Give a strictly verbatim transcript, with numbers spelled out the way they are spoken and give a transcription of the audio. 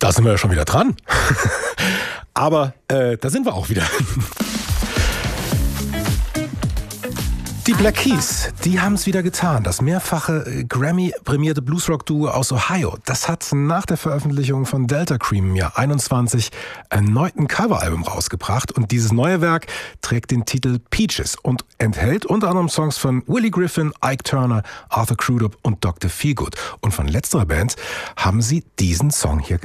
Da sind wir ja schon wieder dran. Aber äh, da sind wir auch wieder. Die Black Keys, die haben es wieder getan. Das mehrfache Grammy-prämierte Bluesrock-Duo aus Ohio, das hat nach der Veröffentlichung von Delta Cream im Jahr einundzwanzig erneut ein Coveralbum rausgebracht. Und dieses neue Werk trägt den Titel Peaches und enthält unter anderem Songs von Willie Griffin, Ike Turner, Arthur Crudup und Doktor Feelgood. Und von letzterer Band haben sie diesen Song hier